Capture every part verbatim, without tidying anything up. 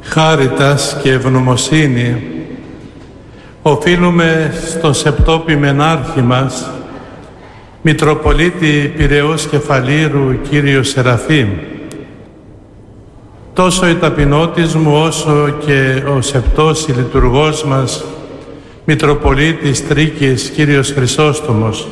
Χάριτας και ευγνωμοσύνη οφείλουμε στον Σεπτόπη Μενάρχη μας, Μητροπολίτη Πειραιώς Κεφαλήρου κύριο Σεραφείμ. Τόσο η ταπεινότης μου όσο και ο Σεπτός λειτουργός μας, Μητροπολίτης Τρίκης κύριος Χρυσόστομος,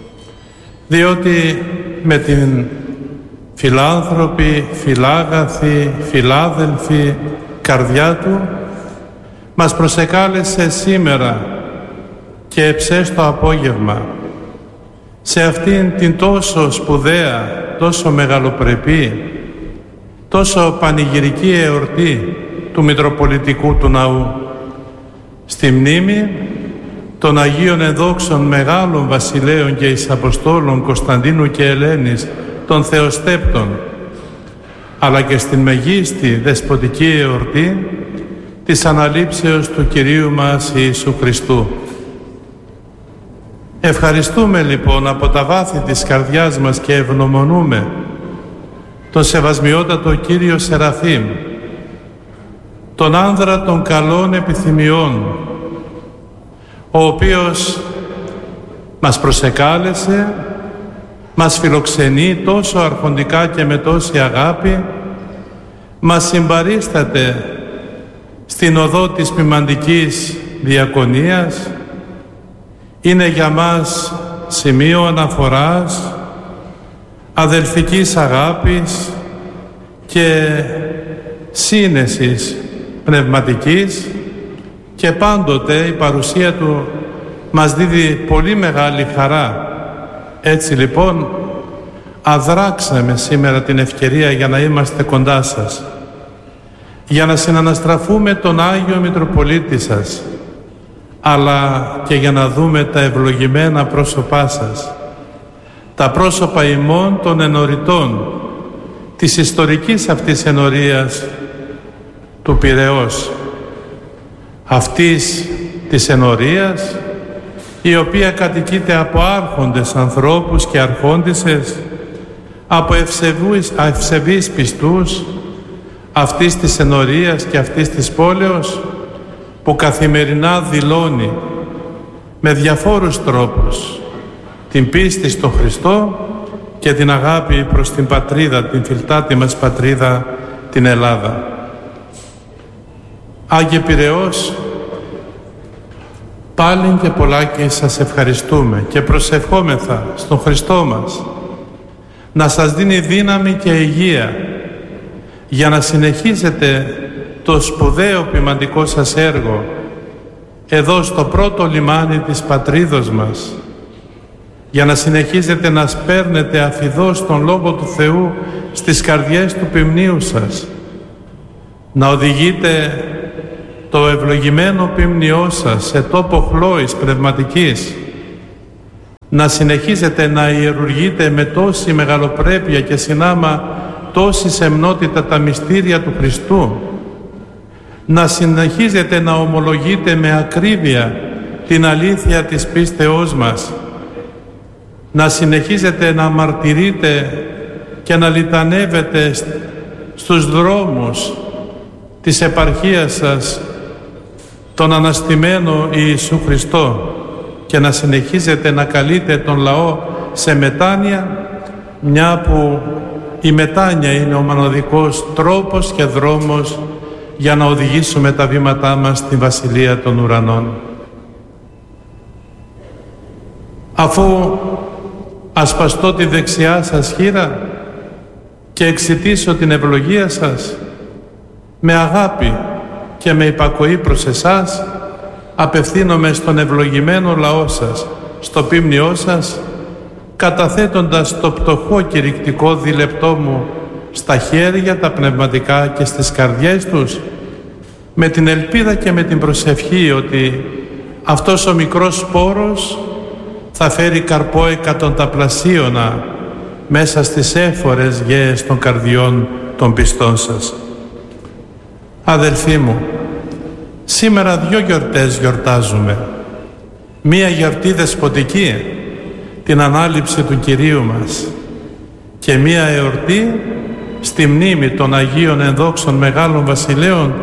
διότι με την φιλάνθρωπη, φιλάγαθη, φιλάδελφη καρδιά του μας προσεκάλεσε σήμερα και εψές το απόγευμα σε αυτήν την τόσο σπουδαία, τόσο μεγαλοπρεπή, τόσο πανηγυρική εορτή του Μητροπολιτικού του Ναού, στη μνήμη των Αγίων Ενδόξων Μεγάλων Βασιλέων και εις Αποστόλων Κωνσταντίνου και Ελένης των Θεοστέπτων, αλλά και στην μεγίστη δεσποτική εορτή της αναλήψεως του Κυρίου μας Ιησού Χριστού. Ευχαριστούμε λοιπόν από τα βάθη της καρδιάς μας και ευγνωμονούμε τον Σεβασμιότατο Κύριο Σεραφείμ, τον άνδρα των καλών επιθυμιών, ο οποίος μας προσεκάλεσε, μας φιλοξενεί τόσο αρχοντικά και με τόση αγάπη, μας συμπαρίσταται στην οδό της ποιμαντικής διακονίας, είναι για μας σημείο αναφοράς, αδελφικής αγάπης και σύνεσης πνευματικής, και πάντοτε η παρουσία του μας δίδει πολύ μεγάλη χαρά. Έτσι λοιπόν αδράξαμε σήμερα την ευκαιρία για να είμαστε κοντά σας, για να συναναστραφούμε τον Άγιο Μητροπολίτη σας, αλλά και για να δούμε τα ευλογημένα πρόσωπά σας, τα πρόσωπα ημών των ενοριτών της ιστορικής αυτής ενορίας του Πειραιώς, αυτής της ενορίας η οποία κατοικείται από άρχοντες ανθρώπους και αρχόντισσες, από ευσεβείς, ευσεβείς πιστούς αυτής της ενορίας και αυτής της πόλεως, που καθημερινά δηλώνει με διαφόρους τρόπους την πίστη στο Χριστό και την αγάπη προς την πατρίδα, την φιλτάτη μας πατρίδα, την Ελλάδα. Άγιε Πειραιώς, πάλιν και πολλάκι σας ευχαριστούμε και προσευχόμεθα στον Χριστό μας να σας δίνει δύναμη και υγεία για να συνεχίσετε το σπουδαίο ποιμαντικό σας έργο εδώ στο πρώτο λιμάνι της πατρίδος μας, για να συνεχίζετε να σπέρνετε αφιδώς τον Λόγο του Θεού στις καρδιές του ποιμνίου σας, να οδηγείτε το ευλογημένο ποιμνιό σας σε τόπο χλώης πνευματικής, να συνεχίζετε να ιερουργείτε με τόση μεγαλοπρέπεια και συνάμα τόση σεμνότητα τα μυστήρια του Χριστού, να συνεχίζετε να ομολογείτε με ακρίβεια την αλήθεια της πίστεώς μας, να συνεχίζετε να μαρτυρείτε και να λιτανεύετε στους δρόμους της επαρχίας σας τον αναστημένο Ιησού Χριστό και να συνεχίζετε να καλείτε τον λαό σε μετάνοια, μια που η μετάνοια είναι ο μοναδικός τρόπος και δρόμος για να οδηγήσουμε τα βήματά μας στη Βασιλεία των Ουρανών. Αφού ασπαστώ τη δεξιά σας χείρα και εξητήσω την ευλογία σας, με αγάπη και με υπακοή προς εσάς απευθύνομαι στον ευλογημένο λαό σας, στο ποίμνιό σας, καταθέτοντας το πτωχό κηρυκτικό διλεπτό μου στα χέρια τα πνευματικά και στις καρδιές τους, με την ελπίδα και με την προσευχή ότι αυτός ο μικρός σπόρος θα φέρει καρπό εκατονταπλασίωνα μέσα στις έφορες γέες των καρδιών των πιστών σας. Αδελφοί μου, σήμερα δύο γιορτές γιορτάζουμε. Μία γιορτή δεσποτική, την ανάληψη του Κυρίου μας, και μία εορτή στη μνήμη των Αγίων Ενδόξων Μεγάλων Βασιλέων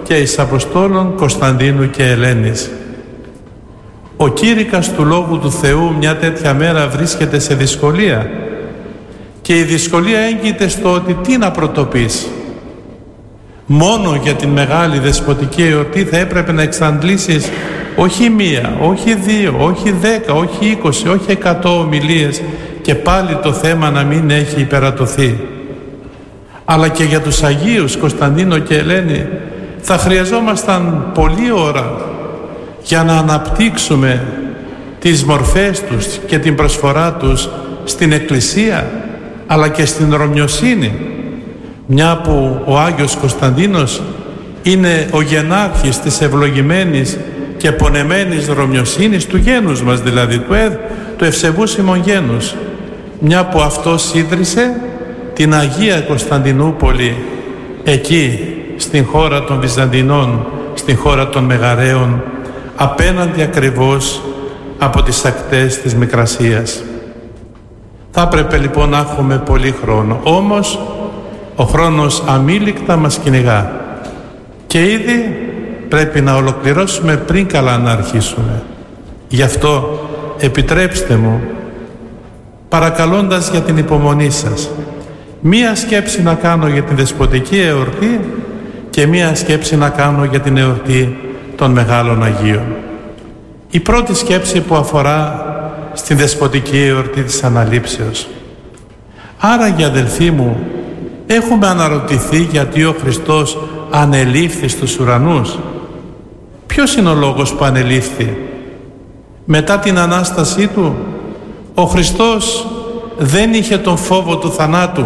και εις Αποστόλων Κωνσταντίνου και Ελένης. Ο κήρυκας του Λόγου του Θεού μια τέτοια μέρα βρίσκεται σε δυσκολία και η δυσκολία έγκυται στο ότι τι να πρωτοποιήσει. Μόνο για την μεγάλη δεσποτική εορτή θα έπρεπε να εξαντλήσεις όχι μία, όχι δύο, όχι δέκα, όχι είκοσι, όχι εκατό ομιλίες και πάλι το θέμα να μην έχει υπερατωθεί. Αλλά και για τους Αγίους Κωνσταντίνο και Ελένη θα χρειαζόμασταν πολλή ώρα για να αναπτύξουμε τις μορφές τους και την προσφορά τους στην Εκκλησία αλλά και στην Ρωμιοσύνη, μια που ο Άγιος Κωνσταντίνος είναι ο γενάρχης της ευλογημένης και πονεμένης Ρωμιοσύνης, του γένους μας δηλαδή, του, ευ, του ευσεβούσιμον γένους, μια που αυτός ίδρυσε την Αγία Κωνσταντινούπολη εκεί στην χώρα των Βυζαντινών, στην χώρα των Μεγαραίων, απέναντι ακριβώς από τις ακτές της Μικρασίας. Θα έπρεπε λοιπόν να έχουμε πολύ χρόνο, όμως ο χρόνος αμήλικτα μας κυνηγά και ήδη πρέπει να ολοκληρώσουμε πριν καλά να αρχίσουμε. Γι' αυτό επιτρέψτε μου, παρακαλώντας για την υπομονή σας, μία σκέψη να κάνω για την δεσποτική εορτή και μία σκέψη να κάνω για την εορτή των Μεγάλων Αγίων. Η πρώτη σκέψη που αφορά στην δεσποτική εορτή της Αναλήψεως. Άραγε, αδελφοί μου, έχουμε αναρωτηθεί γιατί ο Χριστός ανελήφθη στους ουρανούς. Ποιος είναι ο λόγος που ανελήφθη? Μετά την Ανάστασή Του, ο Χριστός δεν είχε τον φόβο του θανάτου.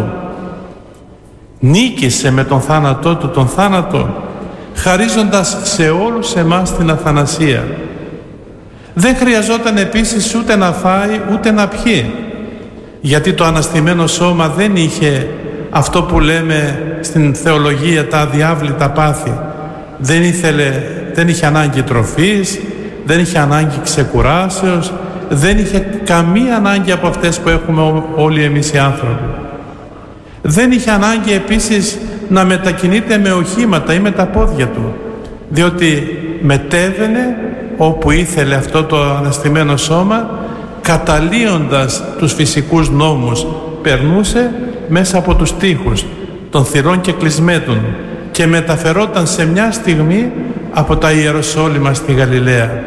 Νίκησε με τον θάνατό Του τον θάνατο, χαρίζοντας σε όλους εμάς την αθανασία. Δεν χρειαζόταν επίσης ούτε να φάει ούτε να πιει, γιατί το αναστημένο σώμα δεν είχε αυτό που λέμε στην θεολογία τα αδιάβλητα πάθη. Δεν ήθελε, δεν είχε ανάγκη τροφής, δεν είχε ανάγκη ξεκουράσεως, δεν είχε καμία ανάγκη από αυτές που έχουμε όλοι εμείς οι άνθρωποι. Δεν είχε ανάγκη επίσης να μετακινείται με οχήματα ή με τα πόδια του, διότι μετέβαινε όπου ήθελε αυτό το αναστημένο σώμα, καταλύοντας τους φυσικούς νόμους, περνούσε μέσα από τους τοίχους των θυρών και κλεισμέτων και μεταφερόταν σε μια στιγμή από τα Ιεροσόλυμα στη Γαλιλαία.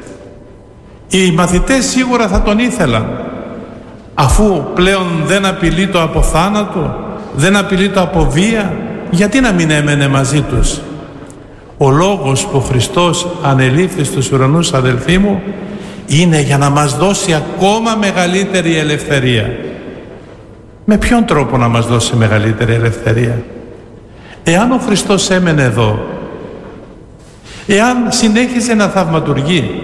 Οι μαθητές σίγουρα θα τον ήθελαν, αφού πλέον δεν απειλεί το από θάνατο, δεν απειλεί το από βία, γιατί να μην έμενε μαζί τους? Ο λόγος που ο Χριστός ανελήφθη στους ουρανούς, αδελφοί μου, είναι για να μας δώσει ακόμα μεγαλύτερη ελευθερία. Με ποιον τρόπο να μας δώσει μεγαλύτερη ελευθερία? Εάν ο Χριστός έμενε εδώ, εάν συνέχιζε να θαυματουργεί,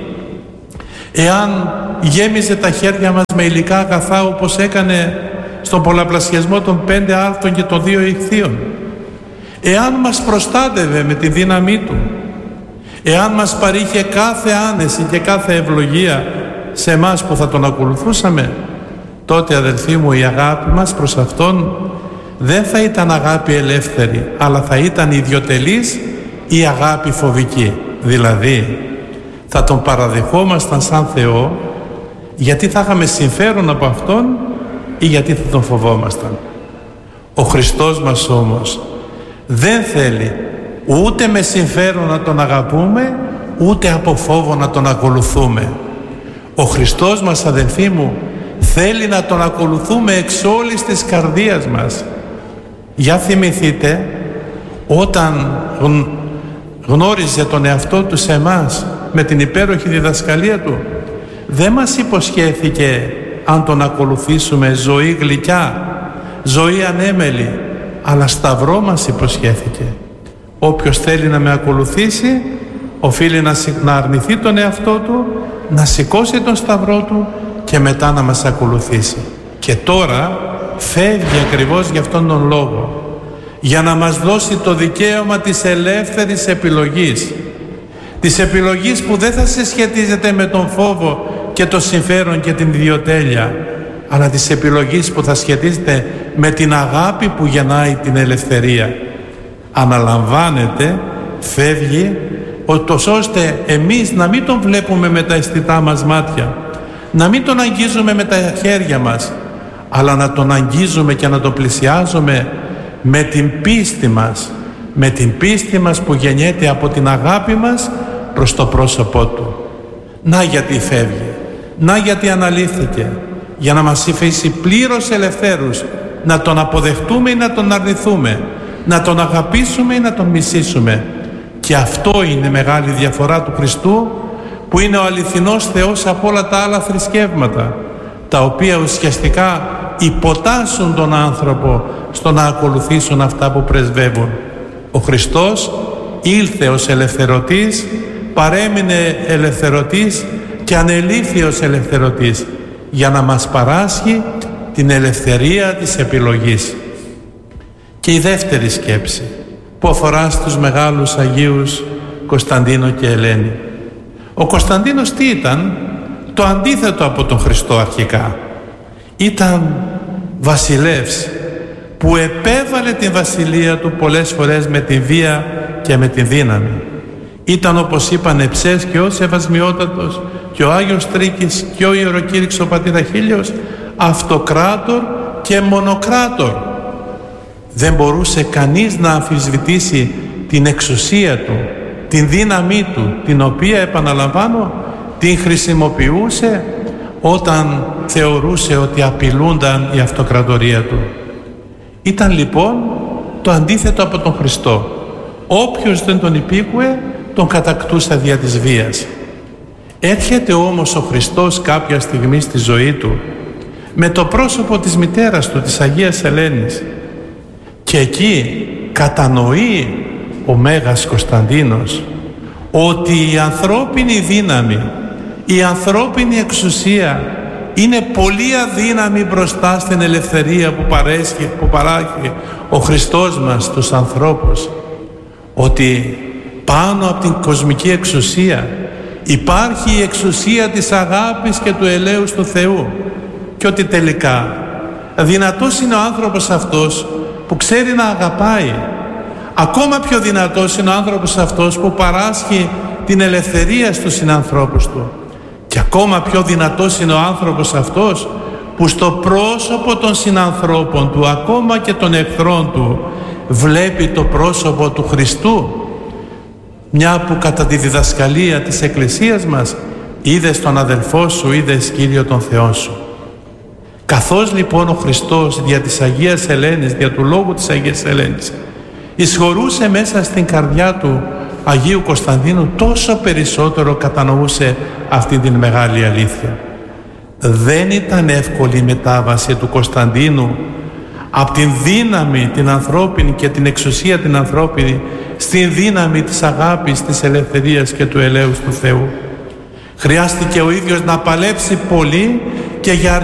εάν γέμιζε τα χέρια μας με υλικά αγαθά όπως έκανε στον πολλαπλασιασμό των πέντε άρτων και των δύο ηχθείων, εάν μας προστάτευε με τη δύναμή Του, εάν μας παρήχε κάθε άνεση και κάθε ευλογία σε εμάς που θα Τον ακολουθούσαμε, τότε, αδελφοί μου, η αγάπη μας προς Αυτόν δεν θα ήταν αγάπη ελεύθερη, αλλά θα ήταν ιδιοτελής η αγάπη φοβική. Δηλαδή θα Τον παραδεχόμασταν σαν Θεό γιατί θα είχαμε συμφέρον από Αυτόν ή γιατί θα Τον φοβόμασταν. Ο Χριστός μας όμως δεν θέλει ούτε με συμφέρον να Τον αγαπούμε, ούτε από φόβο να Τον ακολουθούμε. Ο Χριστός μας, αδελφοί μου, θέλει να Τον ακολουθούμε εξ όλης της καρδίας μας. Για θυμηθείτε, όταν γνώριζε τον εαυτό Του σε εμάς με την υπέροχη διδασκαλία Του, δεν μας υποσχέθηκε, αν Τον ακολουθήσουμε, ζωή γλυκιά, ζωή ανέμελη, αλλά σταυρό μας υποσχέθηκε. Όποιος θέλει να με ακολουθήσει, οφείλει να, να αρνηθεί τον εαυτό του, να σηκώσει τον σταυρό του και μετά να μας ακολουθήσει. Και τώρα φεύγει ακριβώς για αυτόν τον λόγο, για να μας δώσει το δικαίωμα της ελεύθερης επιλογής, της επιλογής που δεν θα συσχετίζεται με τον φόβο και το συμφέρον και την ιδιοτέλεια, αλλά της επιλογής που θα σχετίζεται με την αγάπη που γεννάει την ελευθερία. Αναλαμβάνετε Φεύγει ότως ώστε εμείς να μην τον βλέπουμε με τα αισθητά μας μάτια, να μην τον αγγίζουμε με τα χέρια μας, αλλά να τον αγγίζουμε και να τον πλησιάζουμε με την πίστη μας, με την πίστη μας που γεννιέται από την αγάπη μας προς το πρόσωπό Του. Να γιατί φεύγει, να γιατί αναλύθηκε, για να μας αφήσει πλήρως ελευθέρους, να τον αποδεχτούμε ή να τον αρνηθούμε, να τον αγαπήσουμε ή να τον μισήσουμε. Και αυτό είναι μεγάλη διαφορά του Χριστού, που είναι ο αληθινός Θεός από όλα τα άλλα θρησκεύματα, τα οποία ουσιαστικά υποτάσσουν τον άνθρωπο στο να ακολουθήσουν αυτά που πρεσβεύουν. Ο Χριστός ήλθε ως ελευθερωτής, παρέμεινε ελευθερωτής και ανελήφθη ως ελευθερωτής, για να μας παράσχει την ελευθερία της επιλογής. Και η δεύτερη σκέψη που αφορά στους μεγάλους Αγίους Κωνσταντίνο και Ελένη. Ο Κωνσταντίνος τι ήταν? Το αντίθετο από τον Χριστό αρχικά. Ήταν βασιλεύς που επέβαλε την βασιλεία του πολλές φορές με την βία και με την δύναμη. Ήταν, όπως είπαν, Εψές και ο Σεβασμιότατος και ο Άγιος Τρίκης και ο Ιεροκήρυξος ο πατήρ Αχίλιος, αυτοκράτορ και μονοκράτορ. Δεν μπορούσε κανείς να αμφισβητήσει την εξουσία του, την δύναμή του, την οποία, επαναλαμβάνω, την χρησιμοποιούσε όταν θεωρούσε ότι απειλούνταν η αυτοκρατορία του. Ήταν λοιπόν το αντίθετο από τον Χριστό. Όποιος δεν τον υπήκουε, τον κατακτούσε δια της βίας. Έρχεται όμως ο Χριστός κάποια στιγμή στη ζωή του με το πρόσωπο της μητέρας του, της Αγίας Ελένης, και εκεί κατανοεί ο Μέγας Κωνσταντίνος ότι η ανθρώπινη δύναμη, η ανθρώπινη εξουσία είναι πολύ αδύναμη μπροστά στην ελευθερία που, παρέσχει, που παράγει ο Χριστός μας στους ανθρώπους. Ότι πάνω από την κοσμική εξουσία υπάρχει η εξουσία της αγάπης και του ελέους του Θεού, και ότι τελικά δυνατός είναι ο άνθρωπος αυτός που ξέρει να αγαπάει. Ακόμα πιο δυνατός είναι ο άνθρωπος αυτός που παράσχει την ελευθερία στους συνανθρώπους του. Και ακόμα πιο δυνατός είναι ο άνθρωπος αυτός που στο πρόσωπο των συνανθρώπων του, ακόμα και των εχθρών του, βλέπει το πρόσωπο του Χριστού. Μια που κατά τη διδασκαλία της Εκκλησίας μας, είδες τον αδελφό σου, είδες Κύριο τον Θεό σου. Καθώς λοιπόν ο Χριστός δια της Αγίας Ελένης, δια του λόγου της Αγίας Ελένης, εισχωρούσε μέσα στην καρδιά του Αγίου Κωνσταντίνου, τόσο περισσότερο κατανοούσε αυτή την μεγάλη αλήθεια. Δεν ήταν εύκολη η μετάβαση του Κωνσταντίνου από την δύναμη την ανθρώπινη και την εξουσία την ανθρώπινη στην δύναμη της αγάπης, της ελευθερίας και του ελέους του Θεού. Χρειάστηκε ο ίδιος να παλέψει πολύ και για